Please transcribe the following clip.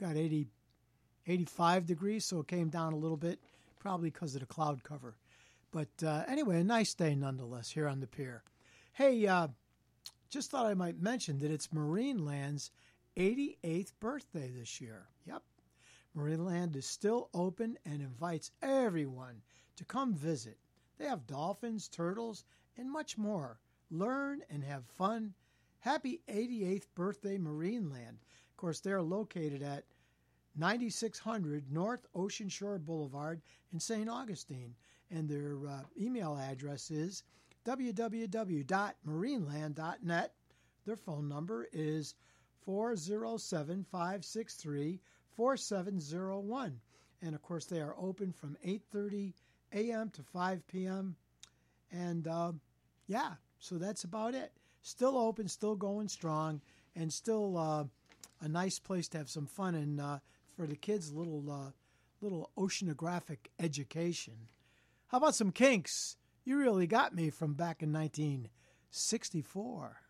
got 85 degrees, so it came down a little bit, probably because of the cloud cover. But anyway, a nice day nonetheless here on the pier. Hey, just thought I might mention that it's Marineland's 88th birthday this year. Yep. Marineland is still open and invites everyone to come visit. They have dolphins, turtles, and much more. Learn and have fun. Happy 88th birthday, Marineland. Of course, they're located at 9600 North Ocean Shore Boulevard in St. Augustine. And their email address is www.marineland.net. Their phone number is 407-563-4701. And, of course, they are open from 8:30 a.m. to 5 p.m. And, so that's about it. Still open, still going strong, and still a nice place to have some fun and for the kids, little oceanographic education. How about some Kinks? You Really Got Me from back in 1964.